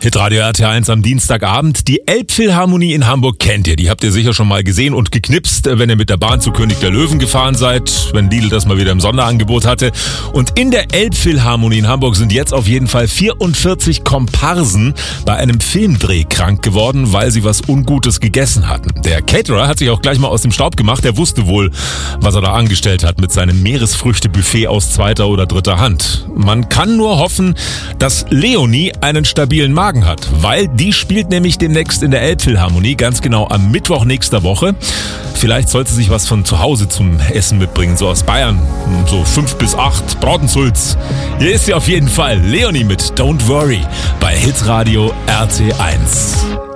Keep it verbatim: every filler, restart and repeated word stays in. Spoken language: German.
Hitradio R T eins am Dienstagabend. Die Elbphilharmonie in Hamburg kennt ihr. Die habt ihr sicher schon mal gesehen und geknipst, wenn ihr mit der Bahn zu König der Löwen gefahren seid, wenn Lidl das mal wieder im Sonderangebot hatte. Und in der Elbphilharmonie in Hamburg sind jetzt auf jeden Fall vierundvierzig Komparsen bei einem Filmdreh krank geworden, weil sie was Ungutes gegessen hatten. Der Caterer hat sich auch gleich mal aus dem Staub gemacht. Er wusste wohl, was er da angestellt hat mit seinem Meeresfrüchtebuffet aus zweiter oder dritter Hand. Man kann nur hoffen, dass Leonie einen stabilen Magen hat, weil die spielt nämlich demnächst in der Elbphilharmonie, ganz genau am Mittwoch nächster Woche. Vielleicht sollte sie sich was von zu Hause zum Essen mitbringen, so aus Bayern, so fünf bis acht Bratensulz. Hier ist sie auf jeden Fall, Leonie mit Don't Worry bei Hitradio R T eins.